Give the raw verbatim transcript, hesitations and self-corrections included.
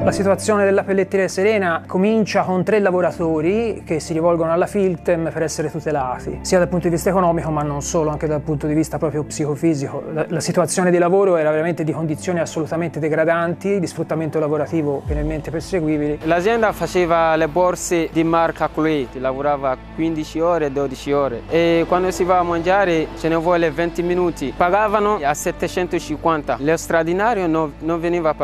La situazione della pelletteria Serena comincia con tre lavoratori che si rivolgono alla Filtem per essere tutelati, sia dal punto di vista economico ma non solo, anche dal punto di vista proprio psicofisico. La, la situazione di lavoro era veramente di condizioni assolutamente degradanti, di sfruttamento lavorativo penalmente perseguibili. L'azienda faceva le borse di marca Chloé, lavorava quindici ore, dodici ore e quando si va a mangiare ce ne vuole venti minuti. Pagavano a settecentocinquanta, lo straordinario non, non veniva pagato.